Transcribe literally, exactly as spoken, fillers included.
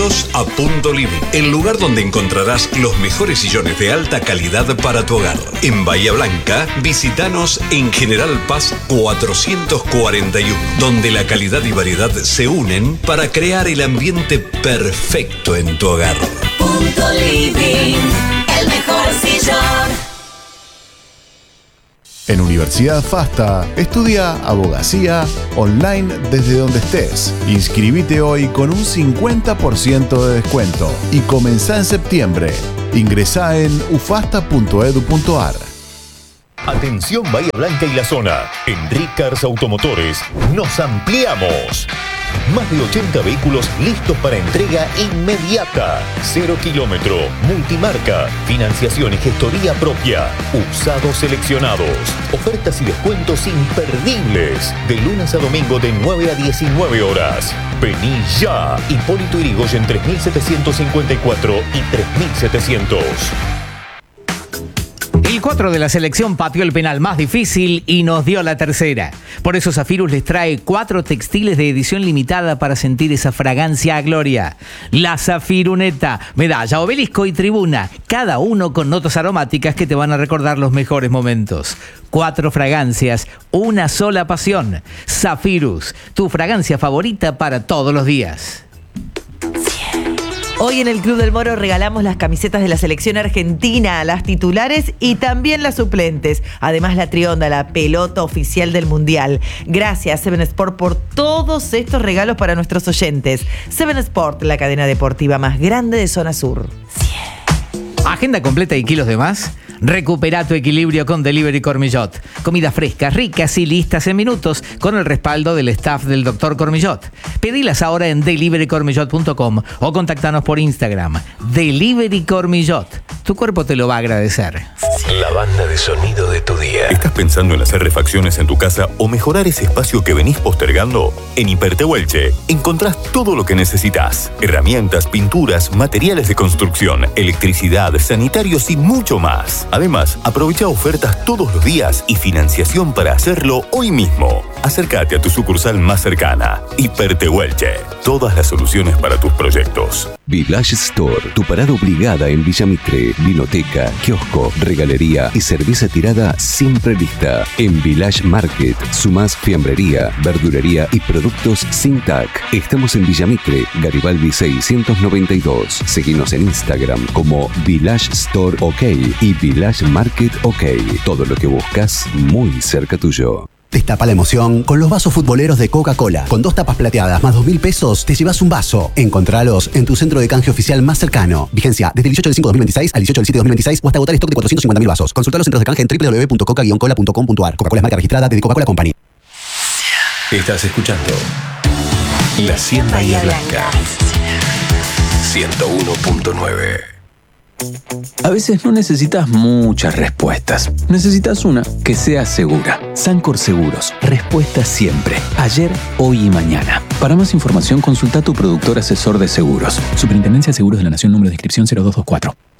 A Punto Living, el lugar donde encontrarás los mejores sillones de alta calidad para tu hogar. En Bahía Blanca, visítanos en General Paz cuatrocientos cuarenta y uno, donde la calidad y variedad se unen para crear el ambiente perfecto en tu hogar. Punto Living, el mejor sillón. En Universidad FASTA, estudia abogacía online desde donde estés. Inscribite hoy con un cincuenta por ciento de descuento y comenzá en septiembre. Ingresá en ufasta punto edu punto ar. Atención Bahía Blanca y la zona. En Ricars Automotores nos ampliamos. Más de ochenta vehículos listos para entrega inmediata. Cero kilómetro, multimarca, financiación y gestoría propia. Usados seleccionados. Ofertas y descuentos imperdibles. De lunes a domingo de nueve a diecinueve horas. Vení ya. Hipólito Yrigoyen tres mil setecientos cincuenta y cuatro y tres mil setecientos. El cuatro de la selección pateó el penal más difícil y nos dio la tercera. Por eso Zafirus les trae cuatro textiles de edición limitada para sentir esa fragancia a gloria. La Zafiruneta, medalla, obelisco y tribuna, cada uno con notas aromáticas que te van a recordar los mejores momentos. Cuatro fragancias, una sola pasión. Zafirus, tu fragancia favorita para todos los días. Hoy en el Club del Moro regalamos las camisetas de la selección argentina, las titulares y también las suplentes. Además la trionda, la pelota oficial del Mundial. Gracias Seven Sport por todos estos regalos para nuestros oyentes. Seven Sport, la cadena deportiva más grande de Zona Sur. ¿Agenda completa y kilos de más? Recupera tu equilibrio con Delivery Cormillot. Comida fresca, ricas y listas en minutos con el respaldo del staff del doctor Cormillot. Pedilas ahora en delivery cormillot punto com o contactanos por Instagram. Delivery Cormillot. Tu cuerpo te lo va a agradecer. La banda de sonido de tu día. ¿Estás pensando en hacer refacciones en tu casa o mejorar ese espacio que venís postergando? En Hipertehuelche encontrás todo lo que necesitas. Herramientas, pinturas, materiales de construcción, electricidad, sanitarios y mucho más. Además, aprovecha ofertas todos los días y financiación para hacerlo hoy mismo. Acércate a tu sucursal más cercana. Hipertehuelche. Todas las soluciones para tus proyectos. Village Store, tu parada obligada en Villa Mitre. Vinoteca, kiosco, regalería y cerveza tirada siempre lista. En Village Market, sumás fiambrería, verdulería y productos sin T A C. Estamos en Villa Mitre, Garibaldi seiscientos noventa y dos. Seguinos en Instagram como Village Store OK y Village Market OK. Todo lo que buscas muy cerca tuyo. Destapa la emoción con los vasos futboleros de Coca-Cola. Con dos tapas plateadas más dos mil pesos, te llevas un vaso. Encontralos en tu centro de canje oficial más cercano. Vigencia desde el dieciocho del cinco de dos mil veintiséis al dieciocho del siete de dos mil veintiséis o hasta agotar stock de cuatrocientos cincuenta mil vasos. Consulta los centros de canje en doble u doble u doble u punto coca guion cola punto com punto ar. Coca-Cola es marca registrada de Coca-Cola Company. Estás escuchando La cien Bahía Blanca. ciento uno punto nueve. A veces no necesitas muchas respuestas. Necesitas una que sea segura. Sancor Seguros. Respuesta siempre. Ayer, hoy y mañana. Para más información, consulta a tu productor asesor de seguros. Superintendencia de Seguros de la Nación, número de inscripción cero dos dos cuatro.